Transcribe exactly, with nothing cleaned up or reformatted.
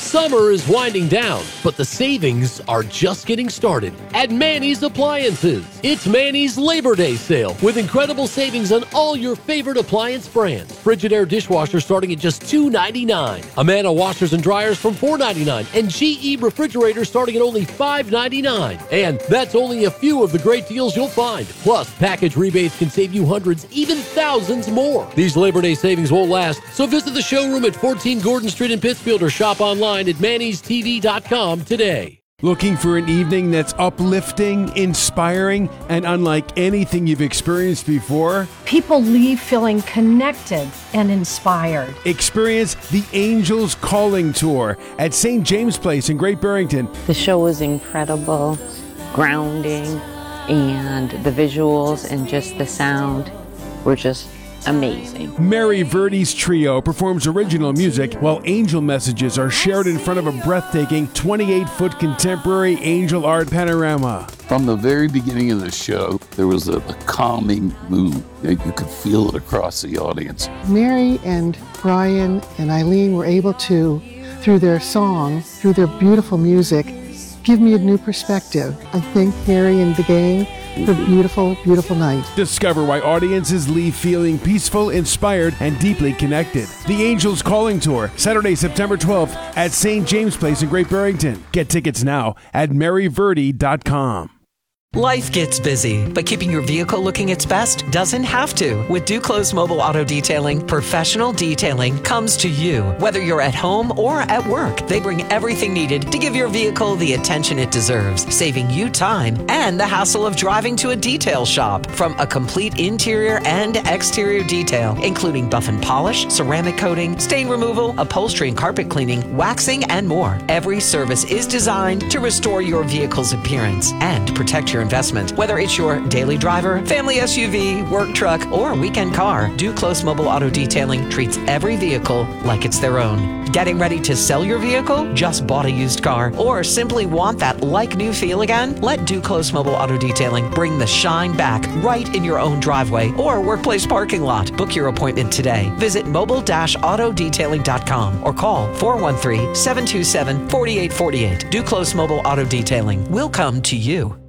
Summer is winding down, but the savings are just getting started at Manny's Appliances. It's Manny's Labor Day sale with incredible savings on all your favorite appliance brands. Frigidaire dishwasher starting at just two ninety-nine. Amana washers and dryers from four ninety-nine, and G E refrigerators starting at only five ninety-nine. And that's only a few of the great deals you'll find. Plus, package rebates can save you hundreds, even thousands more. These Labor Day savings won't last, so visit the showroom at fourteen Gordon Street in Pittsfield or shop online at mannys t v dot com today. Looking for an evening that's uplifting, inspiring, and unlike anything you've experienced before? People leave feeling connected and inspired. Experience the Angels Calling Tour at Saint James Place in Great Barrington. The show was incredible, grounding, and the visuals and just the sound were just amazing. Mary Verdi's trio performs original music while angel messages are shared in front of a breathtaking twenty-eight foot contemporary angel art panorama. From the very beginning of the show, there was a, a calming mood. You could feel it across the audience. Mary and Brian and Eileen were able to, through their song, through their beautiful music, give me a new perspective. I thank Harry and the gang for a beautiful, beautiful night. Discover why audiences leave feeling peaceful, inspired, and deeply connected. The Angels Calling Tour, Saturday, September twelfth at Saint James Place in Great Barrington. Get tickets now at mary verdi dot com. Life gets busy, but keeping your vehicle looking its best doesn't have to. With Duclos Mobile Auto Detailing, professional detailing comes to you. Whether you're at home or at work, they bring everything needed to give your vehicle the attention it deserves, saving you time and the hassle of driving to a detail shop. From a complete interior and exterior detail, including buff and polish, ceramic coating, stain removal, upholstery and carpet cleaning, waxing, and more. Every service is designed to restore your vehicle's appearance and protect your investment. Whether it's your daily driver, family S U V, work truck, or weekend car, Duclos Mobile Auto Detailing treats every vehicle like it's their own. Getting ready to sell your vehicle? Just bought a used car? Or simply want that like-new feel again? Let Duclos Mobile Auto Detailing bring the shine back right in your own driveway or workplace parking lot. Book your appointment today. Visit mobile dash auto detailing dot com or call four one three, seven two seven, four eight four eight. Duclos Mobile Auto Detailing will come to you.